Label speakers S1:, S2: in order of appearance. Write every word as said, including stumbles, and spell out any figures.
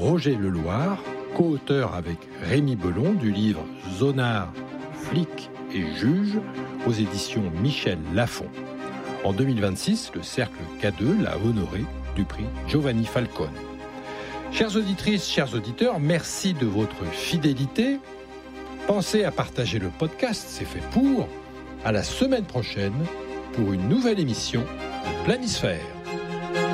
S1: Roger Leloir, co-auteur avec Rémi Belon du livre Zonard, flic et juge aux éditions Michel Lafon. En deux mille vingt-six, le Cercle K deux l'a honoré du prix Giovanni Falcone. Chères auditrices, chers auditeurs, merci de votre fidélité. Pensez à partager le podcast, c'est fait pour. À la semaine prochaine pour une nouvelle émission de Planisphère.